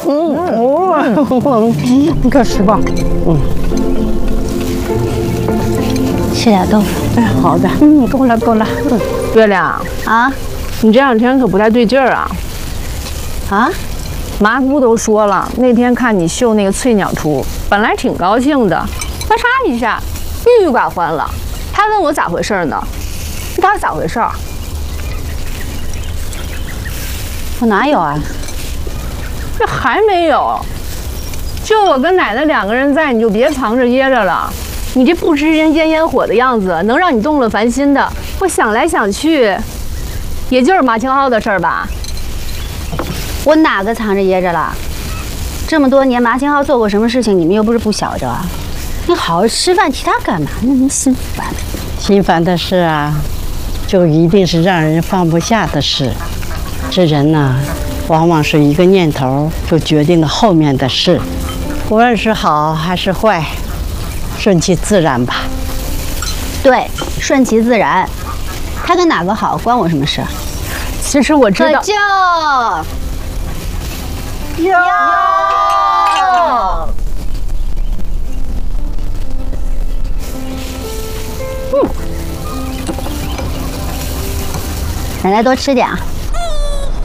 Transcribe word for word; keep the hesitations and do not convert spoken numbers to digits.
嗯，哦，你快吃吧。嗯， 吃点豆腐。 哎，好的。嗯，够了够了。嗯， 月亮啊， 你这两天可不太对劲儿啊。 啊？ 麻姑都说了，那天看你绣那个翠鸟图，本来挺高兴的，那嚓一下，郁郁寡欢了。他问我咋回事呢？他咋回事？ 我哪有啊？ 这还没有。就我跟奶奶两个人在，你就别藏着掖着了。你这不食人间烟火的样子，能让你动了凡心的。我想来想去，也就是马清浩的事儿吧。 我哪个藏着掖着了？这么多年，马清浩做过什么事情，你们又不是不晓得。你好好吃饭，提他干嘛？那你心烦。 心烦的事啊，就一定是让人放不下的事。这人呢，往往是一个念头就决定了后面的事，无论是好还是坏，顺其自然吧。 对，顺其自然。他跟哪个好，关我什么事？ 其实我知道。 可就。 哟， 奶奶多吃点啊。